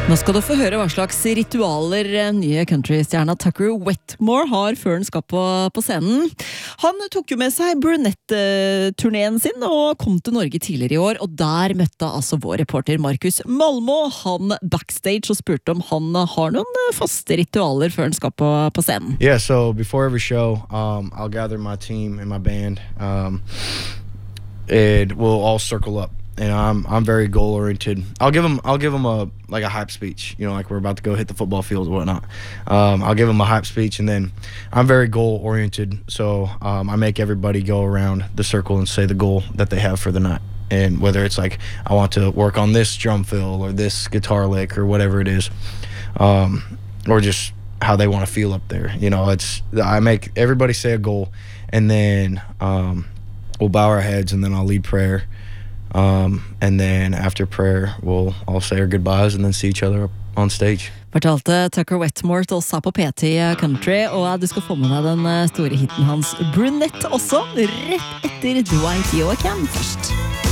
Nå skal du få høre hva slags ritualer nye countrystjerna Tucker Wetmore har før han skal på scenen. Han tok jo med seg Brunette-turneen sin og kom til Norge tidligere i år, og der møtte altså vår reporter Markus Malmå han backstage og spurte om han har noen faste ritualer før han skal på scenen. Yeah, so before every show, I'll gather my team and my band, and we'll all circle up. And I'm very goal oriented. I'll give them a hype speech, like we're about to go hit the football field or whatnot. I'll give them a hype speech, and then I'm very goal oriented. So I make everybody go around the circle and say the goal that they have for the night. And whether it's like I want to work on this drum fill or this guitar lick or whatever it is, or just how they want to feel up there. I make everybody say a goal, and then we'll bow our heads, and then I'll lead prayer. And then after prayer, we'll all say our goodbyes and then see each other up on stage. Fortalte Tucker Wetmore til oss her på P3 Country, og du skal få med deg den store hiten hans Brunette også, rett etter Dwight Yoakam først.